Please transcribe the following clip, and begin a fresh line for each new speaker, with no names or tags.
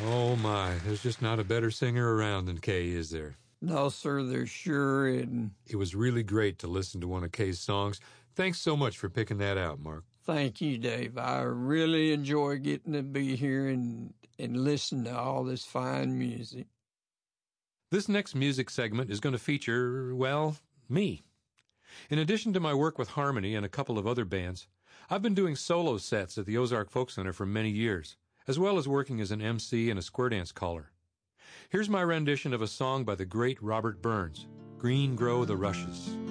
Oh my, there's just not a better singer around than Kay, is there?
No, sir, there sure isn't.
It was really great to listen to one of Kay's songs. Thanks so much for picking that out, Mark.
Thank you, Dave. I really enjoy getting to be here and listen to all this fine music.
This next music segment is going to feature, well, me. In addition to my work with Harmony and a couple of other bands, I've been doing solo sets at the Ozark Folk Center for many years, as well as working as an MC and a square dance caller. Here's my rendition of a song by the great Robert Burns, Green Grow the Rushes.